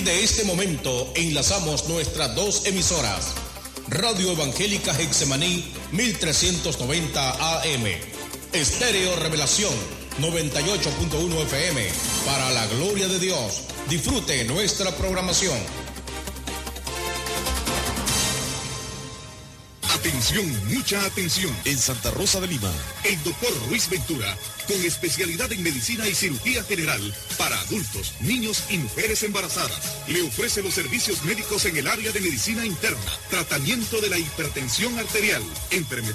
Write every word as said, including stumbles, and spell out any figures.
de este momento enlazamos nuestras dos emisoras. Radio Evangélica Getsemaní mil trescientos noventa A M, Estéreo Revelación noventa y ocho punto uno F M. Para la gloria de Dios, disfrute nuestra programación. Atención, mucha atención. En Santa Rosa de Lima, el doctor Ruiz Ventura, con especialidad en medicina y cirugía general para adultos, niños y mujeres embarazadas, le ofrece los servicios médicos en el área de medicina interna, tratamiento de la hipertensión arterial, enfermedad